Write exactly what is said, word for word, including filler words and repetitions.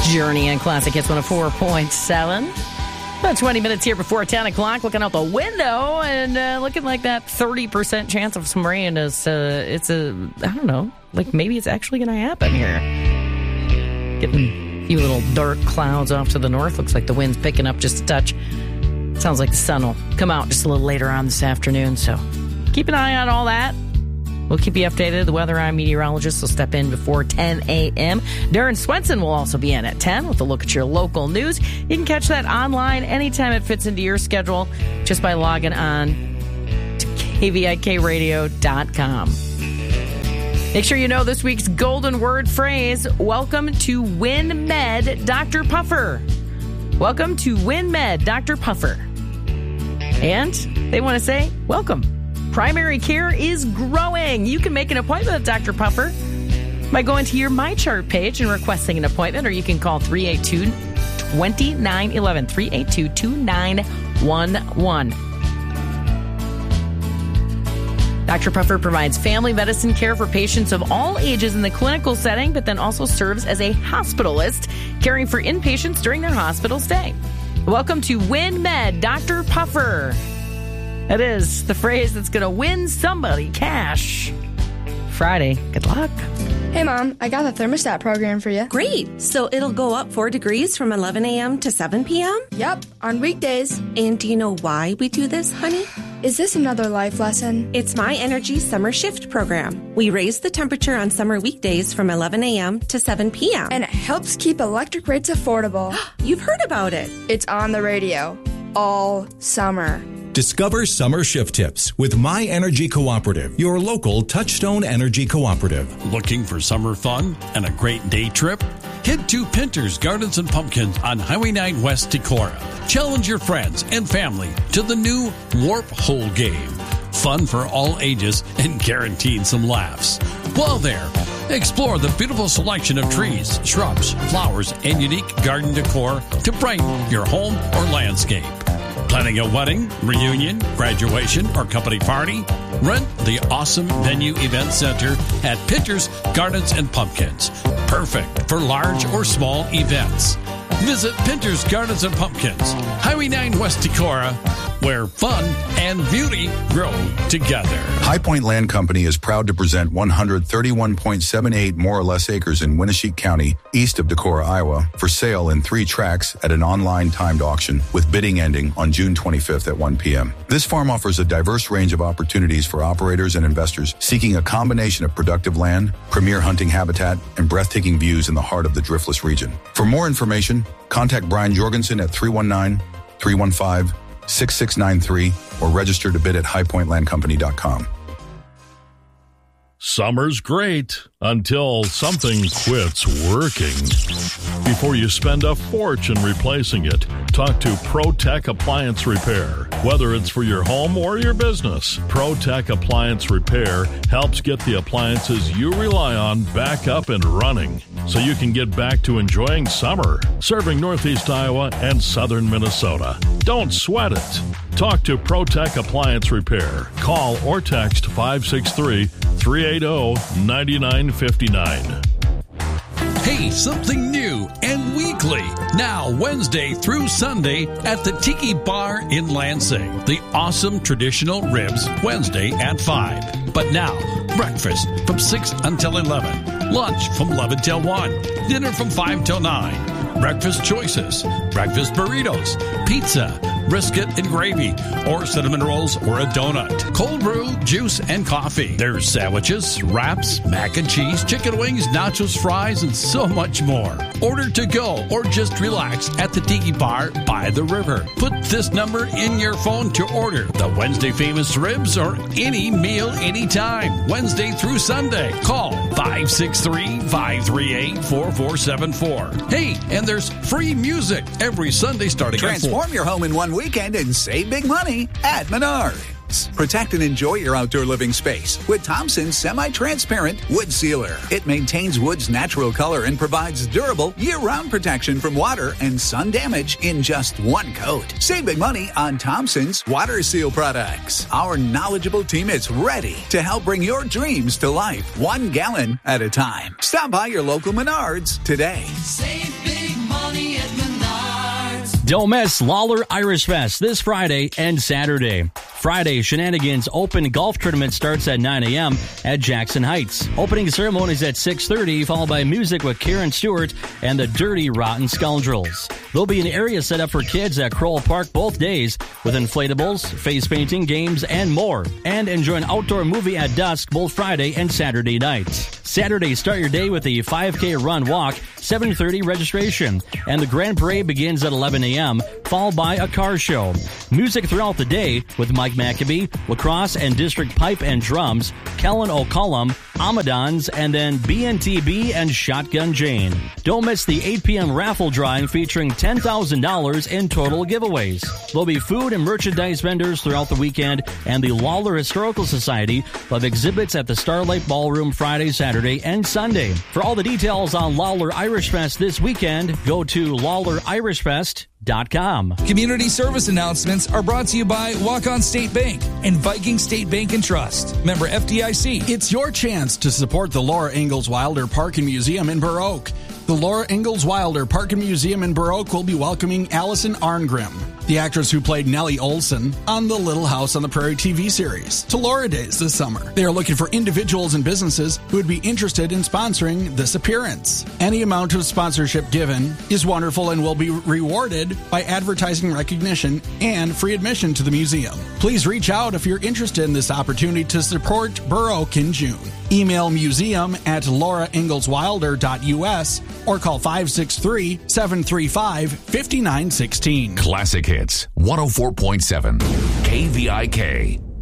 Journey and Classic Hits one oh four point seven. About twenty minutes here before ten o'clock, looking out the window and uh, looking like that thirty percent chance of some rain is, uh, it's a, I don't know, like maybe it's actually going to happen here. Getting a few little dark clouds off to the north. Looks like the wind's picking up just a touch. Sounds like the sun will come out just a little later on this afternoon, so keep an eye on all that. We'll keep you updated. The weather eye meteorologist will step in before ten a.m. Darren Swenson will also be in at ten with a look at your local news. You can catch that online anytime it fits into your schedule just by logging on to K V I K radio dot com. Make sure you know this week's golden word phrase. Welcome to WinMed, Doctor Puffer. Welcome to WinMed, Doctor Puffer. And they want to say, welcome. Primary care is growing. You can make an appointment with Doctor Puffer by going to your My Chart page and requesting an appointment, or you can call three eight two, two nine one one, three eight two, two nine one one. Doctor Puffer provides family medicine care for patients of all ages in the clinical setting, but then also serves as a hospitalist, caring for inpatients during their hospital stay. Welcome to WinMed, Doctor Puffer. That is the phrase that's going to win somebody cash. Friday. Good luck. Hey, Mom, I got the thermostat program for you. Great. So it'll go up four degrees from eleven a.m. to seven p.m.? Yep, on weekdays. And do you know why we do this, honey? Is this another life lesson? It's My Energy Summer Shift program. We raise the temperature on summer weekdays from eleven a.m. to seven p.m. And it helps keep electric rates affordable. You've heard about it. It's on the radio all summer. Discover summer shift tips with My Energy Cooperative, your local Touchstone Energy Cooperative. Looking for summer fun and a great day trip? Head to Pinter's Gardens and Pumpkins on Highway nine West Decorah. Challenge your friends and family to the new Warp Hole game. Fun for all ages and guaranteed some laughs. While there, explore the beautiful selection of trees, shrubs, flowers, and unique garden decor to brighten your home or landscape. Planning a wedding, reunion, graduation, or company party? Rent the awesome Venue Event Center at Pinter's Gardens and Pumpkins. Perfect for large or small events. Visit Pinter's Gardens and Pumpkins, Highway nine West Decorah, where fun and beauty grow together. High Point Land Company is proud to present one hundred thirty-one point seven eight more or less acres in Winneshiek County, east of Decorah, Iowa, for sale in three tracts at an online timed auction with bidding ending on June twenty-fifth at one p.m. This farm offers a diverse range of opportunities for operators and investors seeking a combination of productive land, premier hunting habitat, and breathtaking views in the heart of the Driftless region. For more information, contact Brian Jorgensen at three one nine, three one five, six six nine three or register to bid at high point land company dot com. Summer's great until something quits working. Before you spend a fortune replacing it, talk to ProTech Appliance Repair. Whether it's for your home or your business, ProTech Appliance Repair helps get the appliances you rely on back up and running so you can get back to enjoying summer, serving Northeast Iowa and Southern Minnesota. Don't sweat it. Talk to ProTech Appliance Repair. Call or text five six three, three eight zero, nine nine five nine. Hey, something new and weekly. Now, Wednesday through Sunday at the Tiki Bar in Lansing. The awesome traditional ribs Wednesday at five. But now, breakfast from six until eleven. Lunch from eleven till one. Dinner from five till nine. Breakfast choices, breakfast burritos, pizza, brisket and gravy, or cinnamon rolls or a donut. Cold brew, juice, and coffee. There's sandwiches, wraps, mac and cheese, chicken wings, nachos, fries, and so much more. Order to go or just relax at the Tiki Bar by the river. Put this number in your phone to order the Wednesday famous ribs or any meal anytime. Wednesday through Sunday. Call five six three, five three eight, four four seven four. Hey, and there's free music every Sunday starting at four. Transform your home in one weekend and save big money at Menards. Protect and enjoy your outdoor living space with Thompson's semi-transparent wood sealer. It maintains wood's natural color and provides durable year-round protection from water and sun damage in just one coat. Save big money on Thompson's water seal products. Our knowledgeable team is ready to help bring your dreams to life, one gallon at a time. Stop by your local Menards today. Save big Don't miss Lawler Irish Fest this Friday and Saturday. Friday, Shenanigans Open Golf Tournament starts at nine a.m. at Jackson Heights. Opening ceremonies at six thirty, followed by music with Karen Stewart and the Dirty Rotten Scoundrels. There'll be an area set up for kids at Crowell Park both days with inflatables, face painting, games, and more. And enjoy an outdoor movie at dusk both Friday and Saturday nights. Saturday, start your day with a five K run walk, seven thirty registration. And the Grand Parade begins at eleven a.m., followed by a car show. Music throughout the day with Mike Maccabee, lacrosse and district pipe and drums, Kellen O'Cullum, Amadons, and then B N T B and Shotgun Jane. Don't miss the eight p.m. raffle drawing featuring ten thousand dollars in total giveaways. There'll be food and merchandise vendors throughout the weekend, and the Lawler Historical Society will have exhibits at the Starlight Ballroom Friday, Saturday, and Sunday. For all the details on Lawler Irish Fest this weekend, go to lawler irish fest dot com. Community service announcements are brought to you by Walk-On State Bank and Viking State Bank and Trust. Member F D I C. It's your chance to support the Laura Ingalls Wilder Park and Museum in Burr Oak. The Laura Ingalls Wilder Park and Museum in Burr Oak will be welcoming Allison Arngrim, the actress who played Nellie Olson on the Little House on the Prairie T V series, to Laura Days this summer. They are looking for individuals and businesses who would be interested in sponsoring this appearance. Any amount of sponsorship given is wonderful and will be rewarded by advertising recognition and free admission to the museum. Please reach out if you're interested in this opportunity to support Burr Oak in June. Email museum at laura ingalls wilder dot u s or call five six three, seven three five, five nine one six. Classic Hits one oh four point seven K V I K.